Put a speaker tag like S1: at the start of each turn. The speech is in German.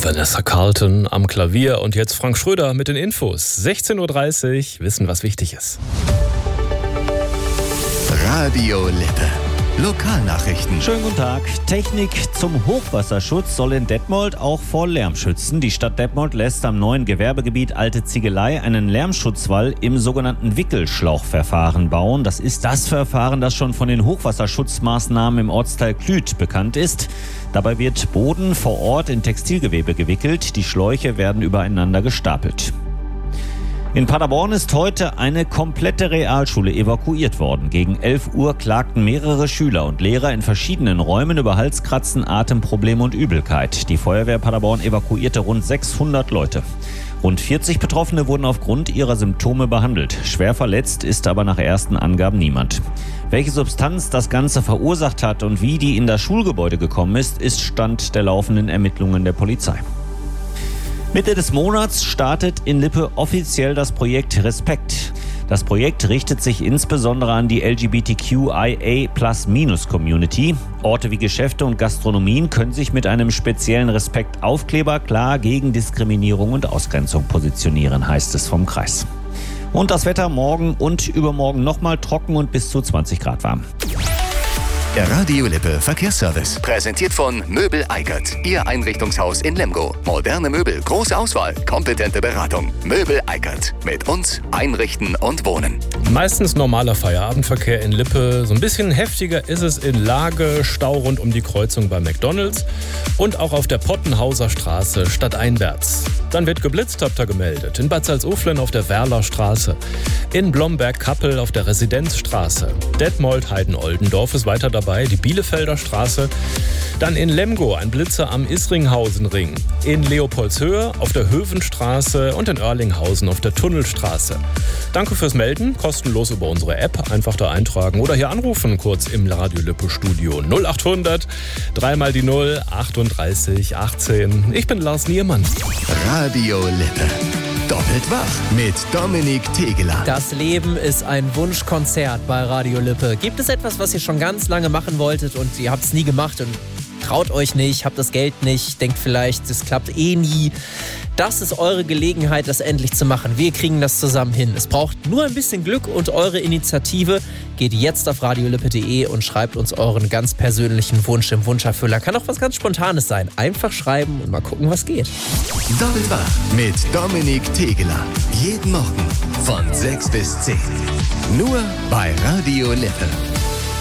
S1: Vanessa Carlton am Klavier und jetzt Frank Schröder mit den Infos. 16.30 Uhr, wissen, was wichtig ist.
S2: Radio Lippe. Lokalnachrichten.
S3: Schönen guten Tag. Technik zum Hochwasserschutz soll in Detmold auch vor Lärm schützen. Die Stadt Detmold lässt am neuen Gewerbegebiet Alte Ziegelei einen Lärmschutzwall im sogenannten Wickelschlauchverfahren bauen. Das ist das Verfahren, das schon von den Hochwasserschutzmaßnahmen im Ortsteil Klüth bekannt ist. Dabei wird Boden vor Ort in Textilgewebe gewickelt. Die Schläuche werden übereinander gestapelt. In Paderborn ist heute eine komplette Realschule evakuiert worden. Gegen 11 Uhr klagten mehrere Schüler und Lehrer in verschiedenen Räumen über Halskratzen, Atemprobleme und Übelkeit. Die Feuerwehr Paderborn evakuierte rund 600 Leute. Rund 40 Betroffene wurden aufgrund ihrer Symptome behandelt. Schwer verletzt ist aber nach ersten Angaben niemand. Welche Substanz das Ganze verursacht hat und wie die in das Schulgebäude gekommen ist Stand der laufenden Ermittlungen der Polizei. Mitte des Monats startet in Lippe offiziell das Projekt Respekt. Das Projekt richtet sich insbesondere an die LGBTQIA+-Community. Orte wie Geschäfte und Gastronomien können sich mit einem speziellen Respektaufkleber klar gegen Diskriminierung und Ausgrenzung positionieren, heißt es vom Kreis. Und das Wetter morgen und übermorgen nochmal trocken und bis zu 20 Grad warm.
S2: Der Radio Lippe Verkehrsservice. Präsentiert von Möbel Eickert. Ihr Einrichtungshaus in Lemgo. Moderne Möbel, große Auswahl, kompetente Beratung. Möbel Eickert. Mit uns einrichten und wohnen.
S1: Meistens normaler Feierabendverkehr in Lippe. So ein bisschen heftiger ist es in Lage, Stau rund um die Kreuzung bei McDonald's und auch auf der Pottenhauser Straße stadteinwärts. Dann wird geblitzt, habt ihr gemeldet. In Bad Salzuflen auf der Werlerstraße. In Blomberg-Kappel auf der Residenzstraße. Detmold-Heiden-Oldendorf ist weiter dabei, die Bielefelder Straße. Dann in Lemgo ein Blitzer am Isringhausenring. In Leopoldshöhe auf der Hövenstraße und in Oerlinghausen auf der Tunnelstraße. Danke fürs Melden, kostenlos über unsere App. Einfach da eintragen oder hier anrufen, kurz im Radio Lippe Studio 0800 3 mal die 0 38 18. Ich bin Lars Niermann.
S2: Radio Lippe. Doppelt wach mit Dominik Tegeler.
S4: Das Leben ist ein Wunschkonzert bei Radio Lippe. Gibt es etwas, was ihr schon ganz lange machen wolltet und ihr habt es nie gemacht und traut euch nicht, habt das Geld nicht, denkt vielleicht, es klappt eh nie? Das ist eure Gelegenheit, das endlich zu machen. Wir kriegen das zusammen hin. Es braucht nur ein bisschen Glück und eure Initiative. Geht jetzt auf radiolippe.de und schreibt uns euren ganz persönlichen Wunsch im Wunscherfüller. Kann auch was ganz Spontanes sein. Einfach schreiben und mal gucken, was geht.
S2: Doppelt wach mit Dominik Tegeler. Jeden Morgen von 6 bis 10. Nur bei Radio Lippe.